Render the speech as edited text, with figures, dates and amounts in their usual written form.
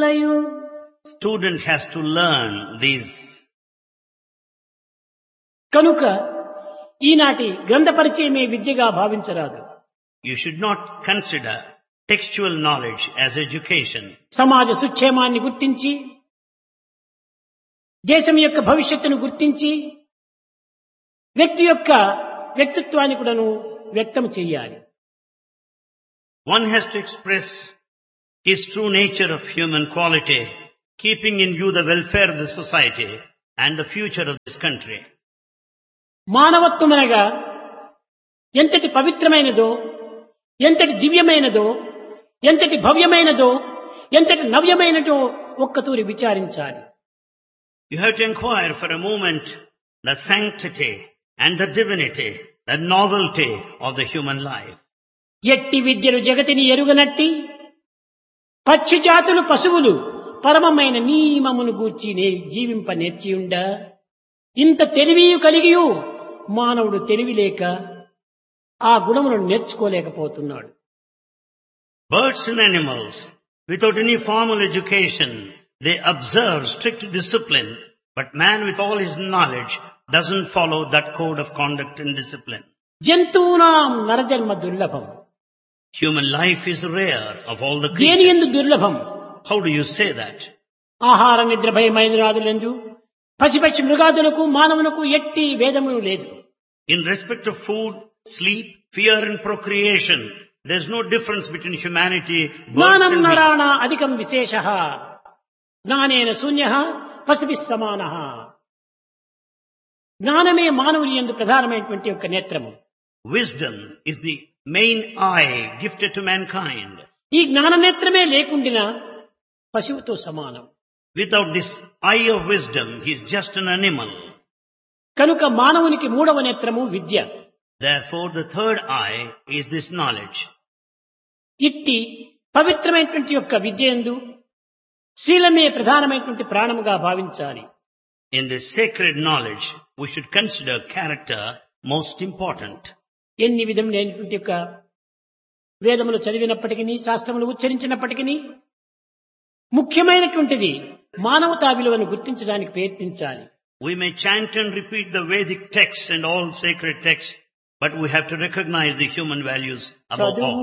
వలయు. Student has to learn these. కనుక ఈనాటి గ్రంథ పరిచయమే విద్యగా భావించరాదు. You should not consider textual knowledge as education. సమాజ సుక్షేమాన్ని గుర్తించి, దేశం యొక్క భవిష్యత్తును గుర్తించి, వ్యక్తి యొక్క వ్యక్తిత్వాన్ని కూడాను వ్యక్తం చేయాలి. One has to express his true nature of human quality, keeping in view the welfare of the society and the future of this country. మానవత్వమనగా ఎంతటి పవిత్రమైనదో, ఎంతటి దివ్యమైనదో, ఎంతటి భవ్యమైనదో, ఎంతటి నవ్యమైనదో ఒక్కతూరి విచారించాలి. You have to inquire for a moment the sanctity and the divinity, the novelty of the human life. ఎట్టి విద్యలు జగతిని ఎరుగనట్టి పక్షి జాతులు పశువులు పరమమైన నియమమును గూర్చి జీవింప నేర్చియుండ, ఇంత తెలివియు కలిగియు మానవుడు తెలివిలేక ఆ గుణములను నేర్చుకోలేకపోతున్నాడు. Birds and animals, without any formal education, they observe strict discipline, but man with all his knowledge doesn't follow that code of conduct and discipline. జంతువునాం నరజన్మ దుర్లభం. Human life is rare of all the దేని creatures. యందు దుర్లభం? How do you say that? ఆహార నిద్ర భయమైనరాదులందు పశుపక్షి మృగాదులకు మానవునకు ఎట్టి భేదమును లేదు. In respect of food, sleep, fear and procreation, there's no difference between humanity, birds జ్ఞానం and beasts. నరాణ అధికం విశేషః జ్ఞానేన శూన్యః పశుభిః సమానః. జ్ఞానమే మానవుని యందు ప్రధానమైనటువంటి యొక్క నేత్రము. Wisdom is the main eye gifted to mankind. ఈ జ్ఞాన నేత్రమే లేకుండినా పశువుతో సమానం. Without this eye of wisdom, he is just an animal. కనుక మానవునికి మూడవ నేత్రము విద్య. Therefore, the third eye is this knowledge. ఇట్టి పవిత్రమైనటువంటి యొక్క విద్యందు శీలమే ప్రధానమైనటువంటి ప్రాణముగా భావించాలి. In this sacred knowledge, we should consider character most important. ఎన్ని విధములైనటువంటి యొక్క వేదములు చదివినప్పటికీ, శాస్త్రములు ఉచ్చరించినప్పటికీ ముఖ్యమైనటువంటిది మానవతా విలువను గుర్తించడానికి ప్రయత్నించాలి. We may chant and repeat the Vedic texts and all sacred texts, but we have to recognize the human values above all.